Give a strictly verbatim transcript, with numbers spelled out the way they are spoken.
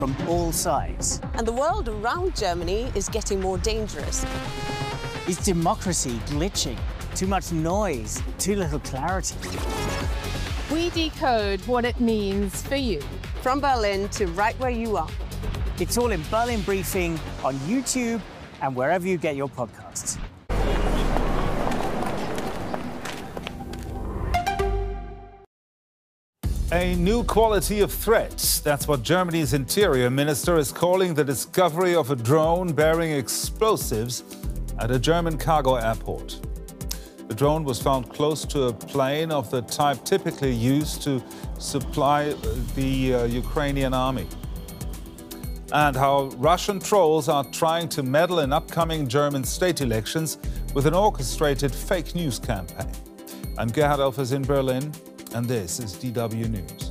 from all sides. And the world around Germany is getting more dangerous. Is democracy glitching? Too much noise, too little clarity. We decode what it means for you. From Berlin to right where you are. It's all in Berlin Briefing on YouTube and wherever you get your podcasts. A new quality of threat. That's what Germany's interior minister is calling the discovery of a drone bearing explosives at a German cargo airport. The drone was found close to a plane of the type typically used to supply the uh, Ukrainian army. And how Russian trolls are trying to meddle in upcoming German state elections with an orchestrated fake news campaign. I'm Gerhard Elfers in Berlin, and this is D W News.